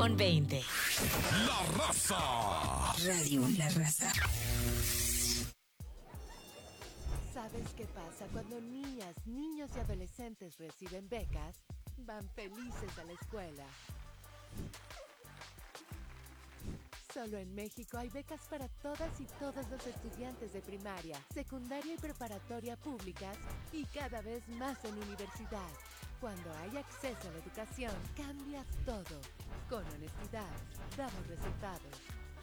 9:20. La Raza. Radio La Raza. ¿Sabes qué pasa cuando niñas, niños y adolescentes reciben becas? Van felices a la escuela. Solo en México hay becas para todas y todos los estudiantes de primaria, secundaria y preparatoria públicas y cada vez más en universidad. Cuando hay acceso a la educación, cambias todo. Con honestidad, damos resultados.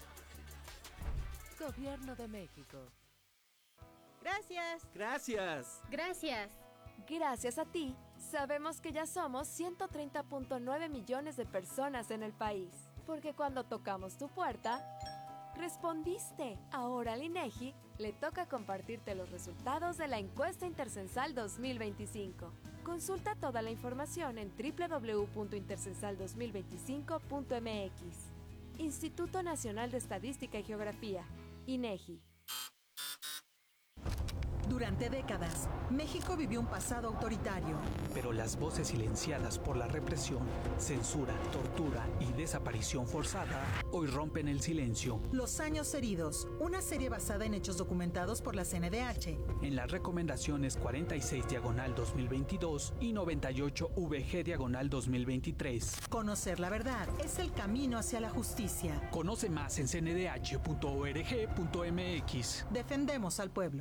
Gobierno de México. Gracias. Gracias. Gracias. Gracias a ti, sabemos que ya somos 130.9 millones de personas en el país. Porque cuando tocamos tu puerta, respondiste. Ahora al INEGI le toca compartirte los resultados de la encuesta intercensal 2025. Consulta toda la información en www.intercensal2025.mx. Instituto Nacional de Estadística y Geografía, INEGI. Durante décadas, México vivió un pasado autoritario. Pero las voces silenciadas por la represión, censura, tortura y desaparición forzada hoy rompen el silencio. Los años heridos, una serie basada en hechos documentados por la CNDH. En las recomendaciones 46/2022 y 98/VG/2023. Conocer la verdad es el camino hacia la justicia. Conoce más en cndh.org.mx. Defendemos al pueblo.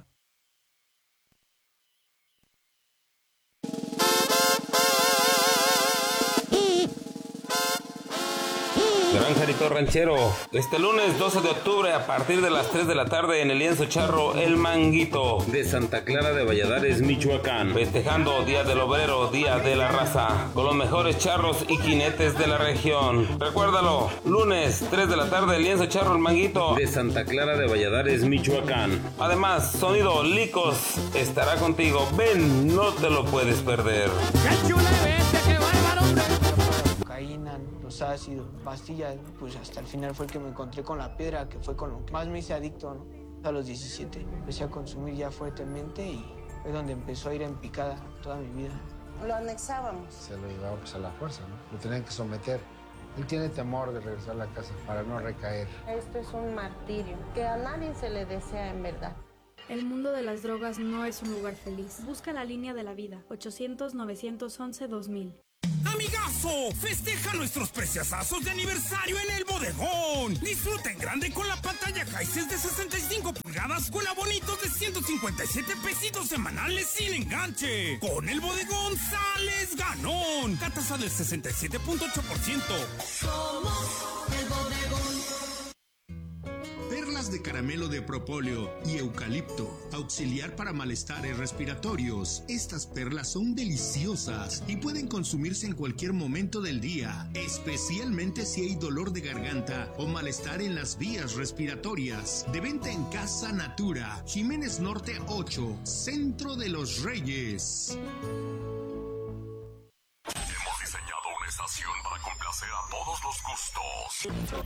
Granjerito Ranchero, este lunes 12 de octubre a partir de las 3 de la tarde en el lienzo charro El Manguito de Santa Clara de Valladares, Michoacán, festejando Día del Obrero, Día de la Raza, con los mejores charros y jinetes de la región. Recuérdalo, lunes 3 de la tarde el lienzo charro El Manguito de Santa Clara de Valladares, Michoacán. Además, Sonido Licos estará contigo. Ven, no te lo puedes perder. ¡Qué chula bestia, qué bárbaro, hombre! Cocaína, los ácidos, pastillas, pues hasta el final fue el que me encontré con la piedra, que fue con lo que más me hice adicto, ¿no? A los 17 empecé a consumir ya fuertemente y fue donde empezó a ir en picada toda mi vida. Lo anexábamos. Se lo llevaba pues a la fuerza, ¿no? Lo tenían que someter. Él tiene temor de regresar a la casa para no recaer. Esto es un martirio que a nadie se le desea en verdad. El mundo de las drogas no es un lugar feliz. Busca la línea de la vida. 800-911-2000. ¡Amigazo! Festeja nuestros preciosazos de aniversario en el bodegón. Disfruta en grande con la pantalla Hisense de 65 pulgadas con abonitos de 157 pesitos semanales sin enganche. Con el bodegón sales ganón. Tasa del 67.8%. Somos el bodegón. Perlas de caramelo de propóleo y eucalipto, auxiliar para malestares respiratorios. Estas perlas son deliciosas y pueden consumirse en cualquier momento del día, especialmente si hay dolor de garganta o malestar en las vías respiratorias. De venta en Casa Natura, Jiménez Norte 8, Centro de los Reyes. Hemos diseñado una estación para complacer a todos los gustos.